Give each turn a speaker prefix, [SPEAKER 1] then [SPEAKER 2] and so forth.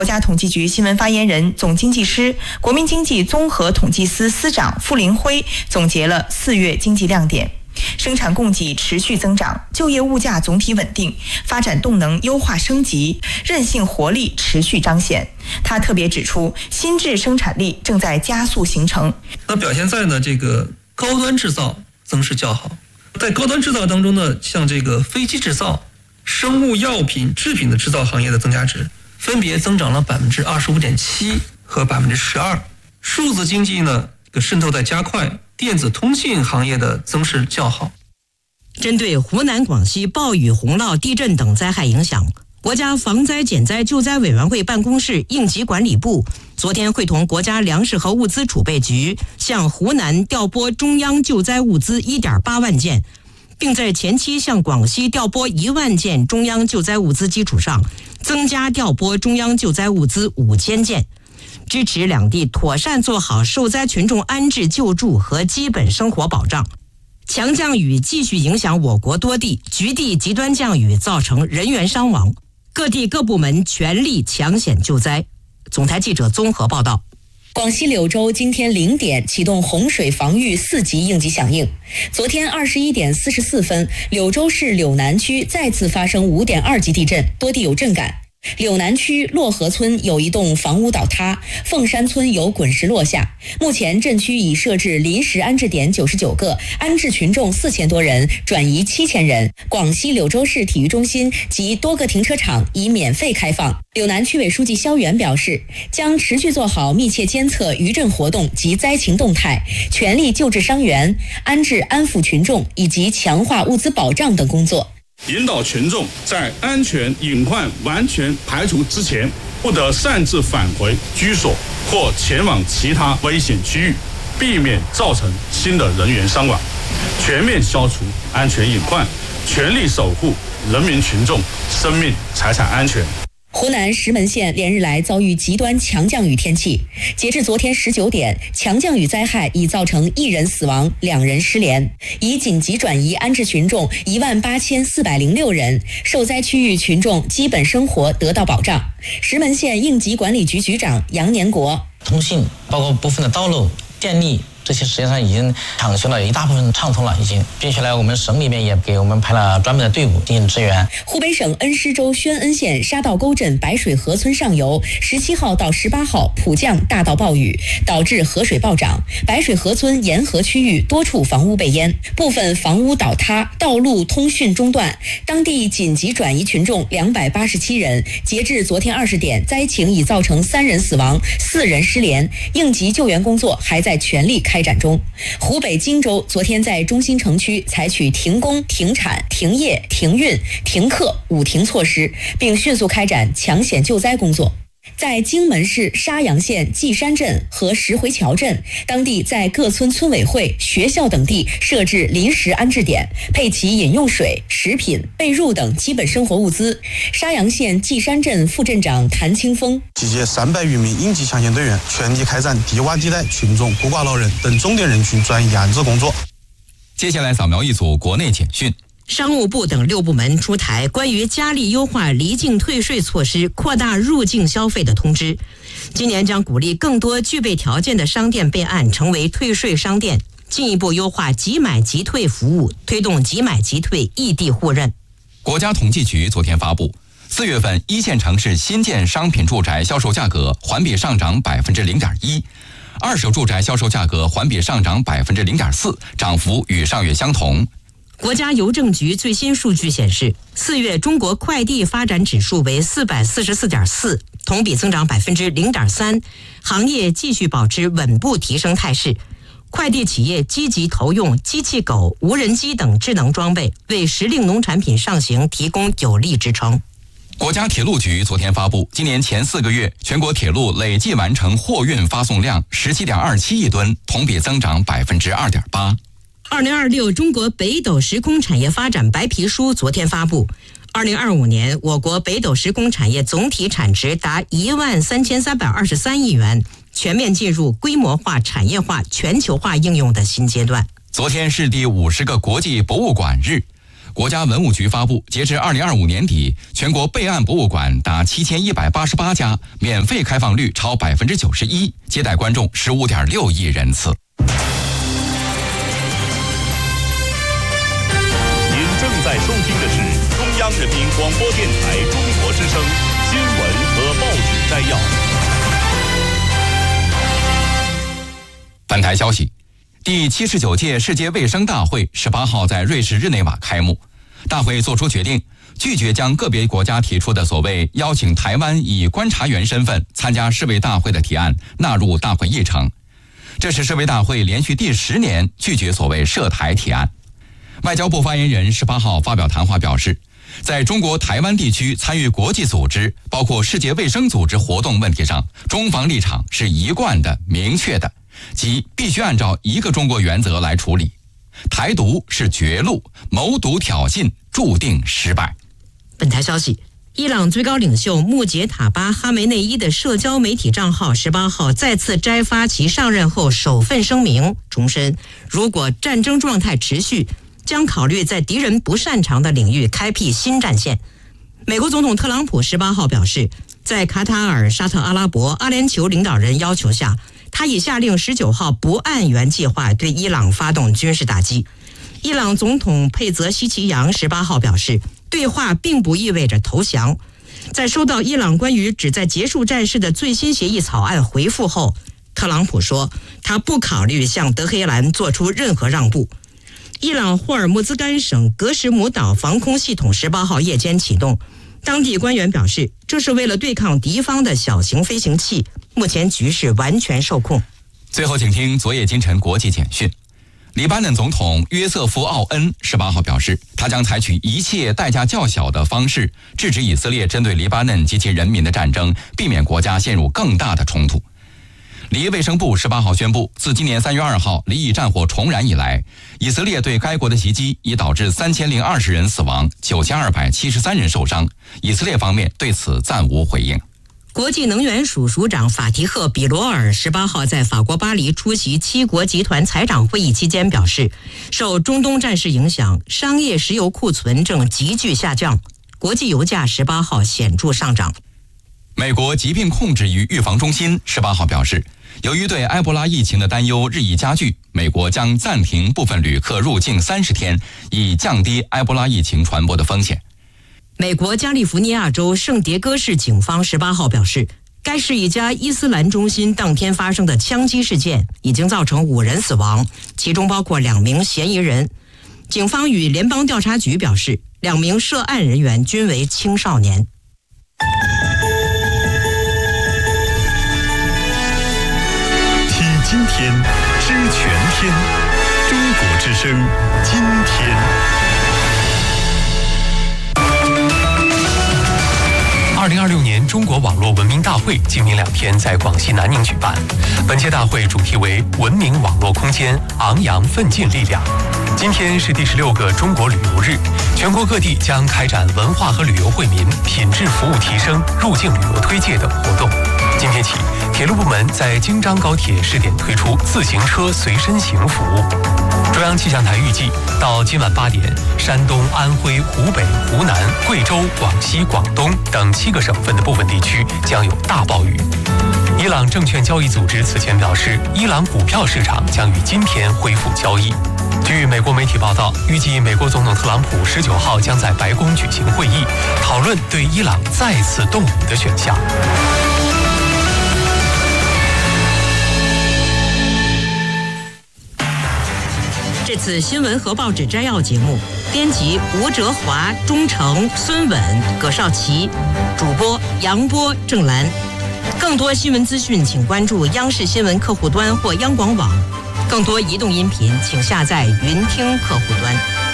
[SPEAKER 1] 国家统计局新闻发言人、总经济师、国民经济综合统计司司长傅林辉总结了4月经济亮点。生产供给持续增长，就业物价总体稳定，发展动能优化升级，韧性活力持续彰显。他特别指出，新质生产力正在加速形成。
[SPEAKER 2] 那表现在呢这个高端制造增势较好，在高端制造当中呢，像这个飞机制造、生物药品制品的制造行业的增加值分别增长了25.7%和12%。数字经济呢渗透在加快，电子通信行业的增势较好。
[SPEAKER 3] 针对湖南、广西暴雨、洪涝、地震等灾害影响，国家防灾减灾救灾委员会办公室应急管理部昨天会同国家粮食和物资储备局向湖南调拨中央救灾物资 1.8 万件，并在前期向广西调拨1万件中央救灾物资基础上，增加调拨中央救灾物资5000件，支持两地妥善做好受灾群众安置救助和基本生活保障。强降雨继续影响我国多地，局地极端降雨造成人员伤亡，各地各部门全力抢险救灾。总台记者综合报道。
[SPEAKER 4] 广西柳州今天0点启动洪水防御4级应急响应。昨天21点44分，柳州市柳南区再次发生5.2级地震，多地有震感。柳南区洛河村有一栋房屋倒塌，凤山村有滚石落下。目前镇区已设置临时安置点99个，安置群众4000多人，转移7000人。广西柳州市体育中心及多个停车场已免费开放。柳南区委书记肖元表示，将持续做好密切监测余震活动及灾情动态，全力救治伤员、安置安抚群众以及强化物资保障等工作。
[SPEAKER 5] 引导群众在安全隐患完全排除之前，不得擅自返回居所或前往其他危险区域，避免造成新的人员伤亡，全面消除安全隐患，全力守护人民群众生命财产安全。
[SPEAKER 4] 湖南石门县连日来遭遇极端强降雨天气，截至昨天19点，强降雨灾害已造成1人死亡、2人失联，已紧急转移安置群众18406人，受灾区域群众基本生活得到保障。石门县应急管理局局长杨年国：
[SPEAKER 6] 通信包括部分的道路、电力，这些实际上已经抢修了一大部分畅通了，已经，并且呢，我们省里面也给我们派了专门的队伍进行支援。
[SPEAKER 4] 湖北省恩施州宣恩县沙道沟镇白水河村上游17号到18号普降大到暴雨，导致河水暴涨，白水河村沿河区域多处房屋被淹，部分房屋倒塌，道路通讯中断，当地紧急转移群众287人。截至昨天20点，灾情已造成3人死亡、4人失联，应急救援工作还在全力开展中。湖北荆州昨天在中心城区采取停工、停产、停业、停运、停课5停措施，并迅速开展抢险救灾工作。在荆门市沙洋县稷山镇和石回桥镇，当地在各村村委会、学校等地设置临时安置点，配齐饮用水、食品、被褥等基本生活物资。沙洋县稷山镇副镇长谭清峰：
[SPEAKER 7] 集结300余名应急抢险队员，全力开展低洼地带群众、孤寡老人等重点人群转移安置工作。
[SPEAKER 8] 接下来扫描一组国内简讯。
[SPEAKER 3] 商务部等6部门出台关于加力优化离境退税措施、扩大入境消费的通知。今年将鼓励更多具备条件的商店备案成为退税商店，进一步优化即买即退服务，推动即买即退异地互认。
[SPEAKER 8] 国家统计局昨天发布，4月份一线城市新建商品住宅销售价格环比上涨0.1%，二手住宅销售价格环比上涨0.4%，涨幅与上月相同。
[SPEAKER 3] 国家邮政局最新数据显示，4月中国快递发展指数为444.4，同比增长0.3%，行业继续保持稳步提升态势。快递企业积极投用机器狗、无人机等智能装备，为时令农产品上行提供有力支撑。
[SPEAKER 8] 国家铁路局昨天发布，今年前4个月全国铁路累计完成货运发送量17.27亿吨，同比增长2.8%。
[SPEAKER 3] 2026中国北斗时空产业发展白皮书昨天发布，2025年我国北斗时空产业总体产值达13323亿元，全面进入规模化、产业化、全球化应用的新阶段。
[SPEAKER 8] 昨天是第50个国际博物馆日， 国家文物局发布，截至2025年底，全国备案博物馆达7188家，免费开放率超91%，接待观众15.6亿人次。
[SPEAKER 9] 您正在收听的是中央人民广播电台中国之声新闻和报纸摘要。
[SPEAKER 8] 本台消息，第79届世界卫生大会18号在瑞士日内瓦开幕。大会作出决定，拒绝将个别国家提出的所谓邀请台湾以观察员身份参加世卫大会的提案纳入大会议程。这是世卫大会连续第10年拒绝所谓涉台提案。外交部发言人18号发表谈话表示，在中国台湾地区参与国际组织，包括世界卫生组织活动问题上，中方立场是一贯的、明确的，即必须按照一个中国原则来处理。台独是绝路，谋独挑衅注定失败。
[SPEAKER 3] 本台消息，伊朗最高领袖穆杰塔巴·哈梅内伊的社交媒体账号18号再次摘发其上任后首份声明，重申如果战争状态持续，将考虑在敌人不擅长的领域开辟新战线。美国总统特朗普18号表示，在卡塔尔、沙特阿拉伯、阿联酋领导人要求下，他已下令19号不按原计划对伊朗发动军事打击。伊朗总统佩泽希奇扬18号表示，对话并不意味着投降。在收到伊朗关于旨在结束战事的最新协议草案回复后，特朗普说他不考虑向德黑兰做出任何让步。伊朗霍尔木兹干省格什姆岛防空系统18号夜间启动，当地官员表示，这是为了对抗敌方的小型飞行器，目前局势完全受控。
[SPEAKER 8] 最后请听昨夜今晨国际简讯。黎巴嫩总统约瑟夫·奥恩18号表示，他将采取一切代价较小的方式制止以色列针对黎巴嫩及其人民的战争，避免国家陷入更大的冲突。黎卫生部18号宣布，自今年3月2号黎以战火重燃以来，以色列对该国的袭击已导致3020人死亡，9273人受伤。以色列方面对此暂无回应。
[SPEAKER 3] 国际能源署署长法提赫·比罗尔18号在法国巴黎出席7国集团财长会议期间表示，受中东战事影响，商业石油库存正急剧下降，国际油价18号显著上涨。
[SPEAKER 8] 美国疾病控制与预防中心18号表示，由于对埃博拉疫情的担忧日益加剧，美国将暂停部分旅客入境30天，以降低埃博拉疫情传播的风险。
[SPEAKER 3] 美国加利福尼亚州圣迭戈市警方18号表示，该市一家伊斯兰中心当天发生的枪击事件已经造成5人死亡，其中包括2名嫌疑人。警方与联邦调查局表示，2名涉案人员均为青少年。
[SPEAKER 9] 听今天，知全天，中国之声，今天。
[SPEAKER 10] 2026年中国网络文明大会今明2天在广西南宁举办。本届大会主题为文明网络空间，昂扬奋进力量。今天是第16个中国旅游日，全国各地将开展文化和旅游惠民、品质服务提升、入境旅游推介等活动。今天起，铁路部门在京张高铁试点推出自行车随身行服务。中央气象台预计，到今晚8点，山东、安徽、湖北、湖南、贵州、广西、广东等7个省份的部分地区将有大暴雨。伊朗证券交易组织此前表示，伊朗股票市场将于今天恢复交易。据美国媒体报道，预计美国总统特朗普19号将在白宫举行会议，讨论对伊朗再次动武的选项。
[SPEAKER 3] 这次新闻和报纸摘要节目，编辑吴哲华、钟诚、孙稳、葛少奇，主播杨波、郑兰。更多新闻资讯，请关注央视新闻客户端或央广网。更多移动音频，请下载云听客户端。